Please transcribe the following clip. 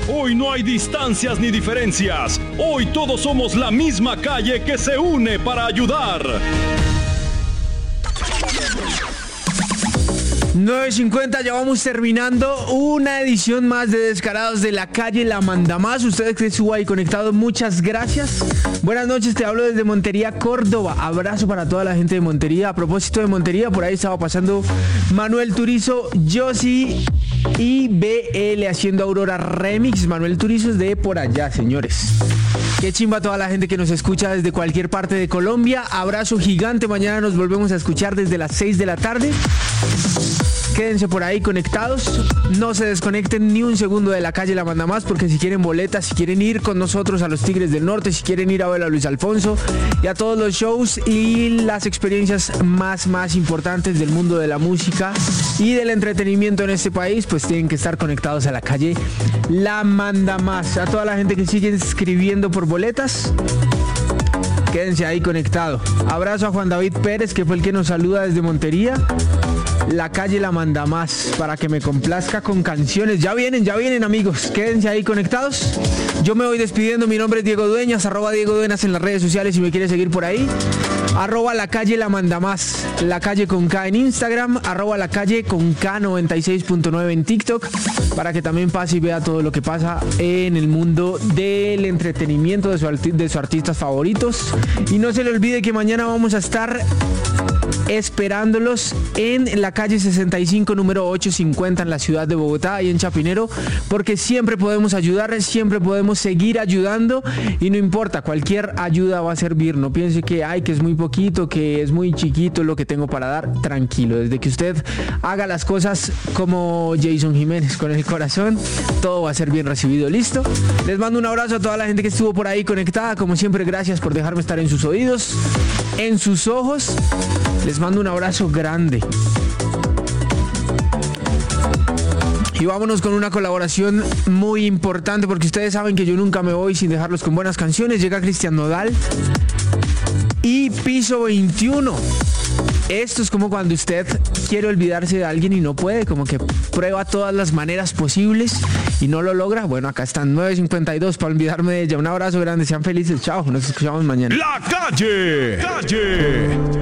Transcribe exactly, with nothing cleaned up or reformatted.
Hoy no hay distancias ni diferencias. Hoy todos somos la misma calle que se une para ayudar. nueve cincuenta, ya vamos terminando una edición más de Descarados de la Calle La Mandamás. Ustedes que estuvo ahí conectados, muchas gracias. Buenas noches, te hablo desde Montería, Córdoba. Abrazo para toda la gente de Montería. A propósito de Montería, por ahí estaba pasando Manuel Turizo, Josie y B L haciendo Aurora Remix. Manuel Turizo es de por allá, señores. Qué chimba toda la gente que nos escucha desde cualquier parte de Colombia. Abrazo gigante. Mañana nos volvemos a escuchar desde las seis de la tarde. Quédense por ahí conectados, no se desconecten ni un segundo de la Calle La Mandamás, porque si quieren boletas, si quieren ir con nosotros a los Tigres del Norte, si quieren ir a ver a Luis Alfonso y a todos los shows y las experiencias más, más importantes del mundo de la música y del entretenimiento en este país, pues tienen que estar conectados a la Calle La Mandamás. A toda la gente que sigue escribiendo por boletas, quédense ahí conectado. Abrazo a Juan David Pérez, que fue el que nos saluda desde Montería. La Calle La Mandamás, para que me complazca con canciones. Ya vienen, ya vienen, amigos. Quédense ahí conectados. Yo me voy despidiendo. Mi nombre es Diego Dueñas, arroba Diego Dueñas en las redes sociales si me quiere seguir por ahí. Arroba La Calle La Mandamás, La Calle con K en Instagram. Arroba La Calle con K noventa y seis punto nueve en TikTok, para que también pase y vea todo lo que pasa en el mundo del entretenimiento de, su arti- de sus artistas favoritos. Y no se le olvide que mañana vamos a estar esperándolos en la calle sesenta y cinco, número ochocientos cincuenta en la ciudad de Bogotá y en Chapinero, porque siempre podemos ayudar, siempre podemos seguir ayudando y no importa, cualquier ayuda va a servir. No piense que ay, que es muy poquito, que es muy chiquito lo que tengo para dar. Tranquilo, desde que usted haga las cosas como Jason Jiménez, con el corazón, todo va a ser bien recibido. ¿Listo? Les mando un abrazo a toda la gente que estuvo por ahí conectada. Como siempre, gracias por dejarme estar en sus oídos, en sus ojos. Les mando un abrazo grande. Y vámonos con una colaboración muy importante, porque ustedes saben que yo nunca me voy sin dejarlos con buenas canciones. Llega Cristian Nodal y Piso veintiuno. Esto es como cuando usted quiere olvidarse de alguien y no puede, como que prueba todas las maneras posibles y no lo logra. Bueno, acá están nueve cincuenta y dos para olvidarme de ella. Un abrazo grande, sean felices, chao, nos escuchamos mañana. La Calle, Calle.